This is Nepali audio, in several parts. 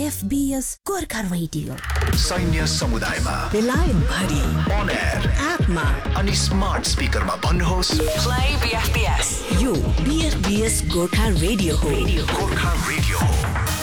BFBS गोर्खा रेडियो सैन्य समुदायमा बेलायत भरि on air एपमा अनि स्मार्ट स्पिकरमा भन्नुहोस् Play BFBS यो BFBS गोर्खा रेडियो हो गोर्खा रेडियो हो।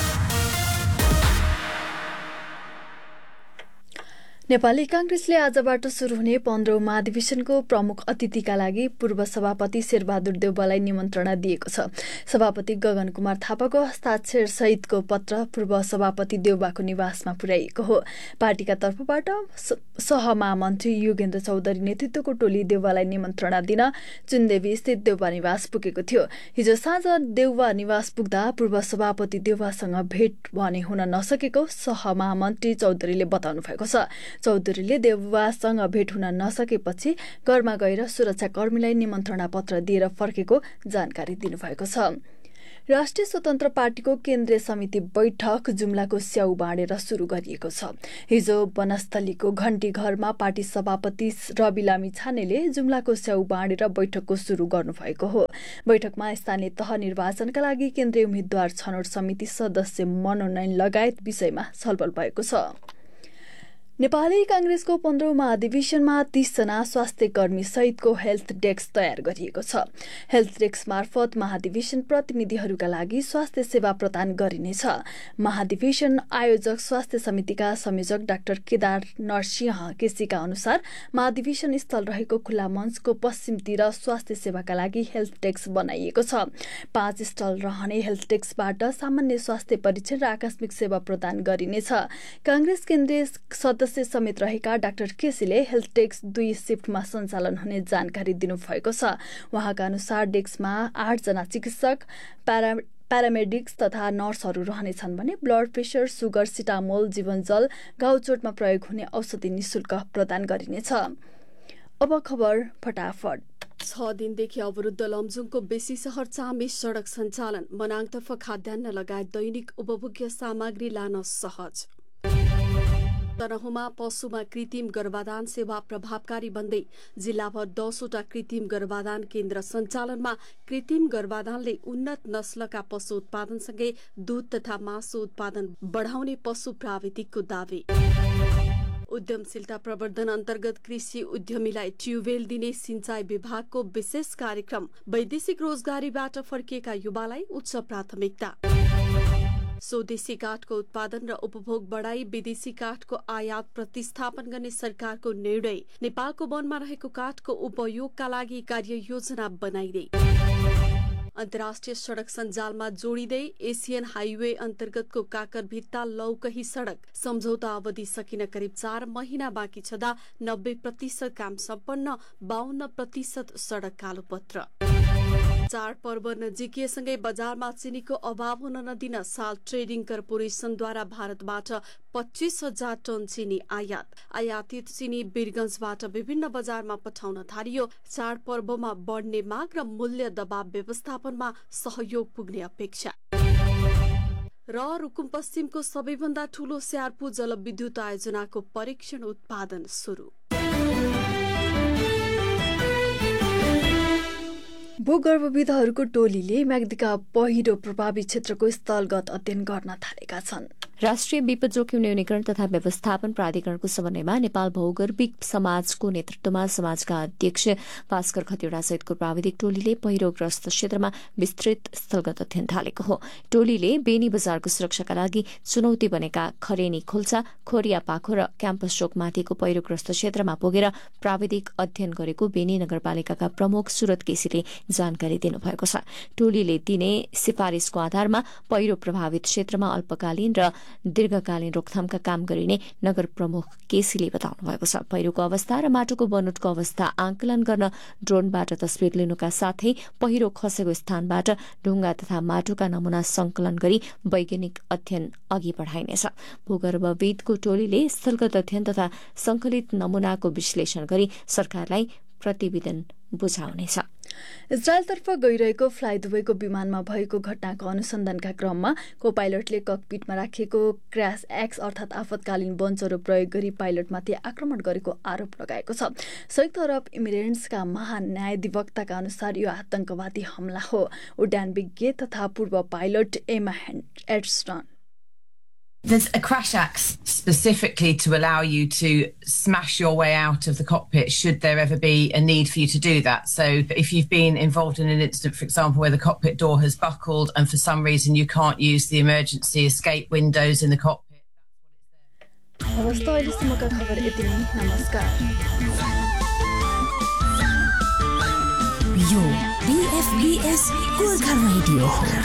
नेपाली कांग्रेसले आजबाट सुरु हुने 15औं महाधिवेशनको प्रमुख अतिथिका लागि पूर्व सभापति शेरबहादुर देउवालाई निमन्त्रणा दिएको छ। सभापति गगन कुमार थापाको हस्ताक्षर सहितको पत्र पूर्व सभापति देउवाको निवासमा पुर्याइएको हो। पार्टीका तर्फबाट सहमहामन्त्री युगेन्द्र चौधरी नेतृत्वको टोली देउवालाई निमन्त्रणा दिन चुनदेवी स्थित देउवा निवास पुगेको थियो। हिजो साँझ देउवा निवास पुग्दा पूर्व सभापति देउवासँग भेट भने हुन नसकेको सहमहामन्त्री चौधरीले बताउनु भएको छ। चौधरीले देउवासँग भेट हुन नसकेपछि घरमा गएर सुरक्षाकर्मीलाई निमन्त्रणा पत्र दिएर फर्केको जानकारी दिनुभएको छ। राष्ट्रिय स्वतन्त्र पार्टीको केन्द्रीय समिति बैठक जुम्लाको स्याउ बाँडेर सुरु गरिएको छ। हिजो वनस्थलीको घण्टी घरमा पार्टी सभापति रवि लामी छानेले जुम्लाको स्याउ बाँडेर बैठकको सुरु गर्नुभएको हो। बैठकमा स्थानीय तह निर्वाचनका लागि केन्द्रीय उम्मेद्वार छनौट समिति सदस्य मनोनयन लगायत विषयमा छलफल भएको छ। नेपाली कांग्रेसको 15औं महाधिवेशनमा 30 जना स्वास्थ्य कर्मी सहितको हेल्थ डेस्क तयार गरिएको छ। हेल्थ डेस्क मार्फत महाधिवेशन प्रतिनिधिहरूका लागि स्वास्थ्य सेवा प्रदान गरिनेछ। महाधिवेशन आयोजक स्वास्थ्य समितिका संयोजक डाक्टर केदार नरसिंह केसीका अनुसार महाधिवेशन स्थल रहेको खुल्ला मञ्चको पश्चिमतिर स्वास्थ्य सेवाका लागि हेल्थ डेस्क बनाइएको छ। 5 स्टल रहने हेल्थ डेस्कबाट सामान्य स्वास्थ्य परीक्षण र आकस्मिक सेवा प्रदान गरिनेछ। कांग्रेस केन्द्रीय सदस्य समेत रहेका डाक्टर केसीले हेल्थ डेस्क 2 शिफ्टमा सञ्चालन हुने जानकारी दिनुभएको छ। उहाँका अनुसार डेस्कमा 8 जना चिकित्सक प्यारामेडिक्स तथा नर्सहरू रहनेछन् भने ब्लड प्रेसर, सुगर, सिटामोल, जीवनजल, घाउचोटमा प्रयोग हुने औषधि निशुल्क प्रदान गरिनेछ। अब खबर फटाफट। 6 दिनदेखि अवरुद्ध लमजुङको बेसी शहर चामे सड़क सञ्चालन, मनाङतर्फ खाद्यान्न लगायत दैनिक उपभोग्य सामग्री लान सहज। तनहुँमा पशुमा कृत्रिम गर्भाधान सेवा प्रभावकारी बन्दै जिल्लाभर 10वटा कृत्रिम गर्भाधान केन्द्र सञ्चालनमा। कृत्रिम गर्भाधानले उन्नत नस्लका पशु उत्पादनसँगै दूध तथा मासु उत्पादन बढाउने पशु प्राविधिकको दावी। उद्यमशीलता प्रवर्धन अन्तर्गत कृषि उद्यमीलाई ट्युबवेल दिने सिंचाई विभागको विशेष कार्यक्रम। वैदेशिक रोजगारीबाट फर्किएका युवालाई उच्च प्राथमिकता। स्वदेशी काठको उत्पादन र उपभोग बढाई विदेशी काठको आयात प्रतिस्थापन गर्ने सरकारको निर्णय। नेपालको वनमा रहेको काठको उपयोगका लागि कार्ययोजना बनाइँदै। अन्तर्राष्ट्रिय सड़क सञ्जालमा जोडिँदै एसियन हाइवे अन्तर्गतको काकरभित्ता लौकही सड़क सम्झौता अवधि सकिन करिब 4 महिना बाँकी छँदा 90% काम सम्पन्न, 52% सड़क कालोपत्र। चाडपर्व नजिकिएसँगै बजारमा चिनीको अभाव हुन नदिन साल ट्रेडिङ कर्पोरेसनद्वारा भारतबाट 25,000 टन चिनी आयात। आयातित चिनी वीरगंजबाट विभिन्न बजारमा पठाउन थालियो। चाडपर्वमा बढ्ने माग र मूल्य दबाव व्यवस्थापनमा सहयोग पुग्ने अपेक्षा। र रुकुम पश्चिमको सबैभन्दा ठूलो स्यार्पु जलविद्युत आयोजनाको परीक्षण उत्पादन सुरु। भूगर्भविदहरूको टोलीले म्याग्दीका पहिरो प्रभावित क्षेत्रको स्थलगत अध्ययन गर्न थालेका छन्। राष्ट्रिय विपद जोखिम न्यूनीकरण तथा व्यवस्थापन प्राधिकरणको समन्वयमा नेपाल भौगर्भिक समाजको नेतृत्वमा समाजका अध्यक्ष भास्कर खतिवड़ा सहितको प्राविधिक टोलीले पहिरोग्रस्त क्षेत्रमा विस्तृत स्थलगत अध्ययन थालेको हो। टोलीले बेनी बजारको सुरक्षाका लागि चुनौती बनेका खरेनी खोल्सा, खोरिया पाखो र क्याम्पस चोकमाथिको पहिरोग्रस्त क्षेत्रमा पुगेर प्राविधिक अध्ययन गरेको बेनी नगरपालिकाका प्रमुख सुरत केसीले जानकारी दिनुभएको छ। टोलीले दिने सिफारिशको आधारमा पहिरो प्रभावित क्षेत्रमा अल्पकालीन र दीर्घकालीन रोकथामका काम गरिने नगर प्रमुख केसीले बताउनु भएको छ। पहिरोको अवस्था र माटोको बनोटको अवस्था आंकलन गर्न ड्रोनबाट तस्विर लिनुका साथै पहिरो खसेको स्थानबाट ढुङ्गा तथा माटोका नमूना संकलन गरी वैज्ञानिक अध्ययन अघि बढ़ाइनेछ। भूगर्भविदको टोलीले स्थलगत अध्ययन तथा संकलित नमूनाको विश्लेषण गरी सरकारलाई प्रतिवेदन बुझाउनेछ। इजरायलतर्फ गइरहेको फ्लाइ दुबईको विमानमा भएको घटनाको अनुसन्धानका क्रममा को पाइलटले ककपिटमा राखिएको क्र्याश एक्स अर्थात आपतकालीन बन्चरो प्रयोग गरी पाइलटमाथि आक्रमण गरेको आरोप लगाएको छ। संयुक्त अरब इमिरेट्सका महान्यायाधिवक्ताका अनुसार यो आतंकवादी हमला हो। उड्डान विज्ञ तथा पूर्व पाइलट एमा एडस्टन There's a crash act specifically to allow you to smash your way out of the cockpit should there ever be a need for you to do that. So if you've been involved in an incident, for example, where the cockpit door has buckled and for some reason you can't use the emergency escape windows in the cockpit. हवस् त अहिलेसम्मका खबर यति नै नमस्कार यो BFBS गोर्खा रेडियो हो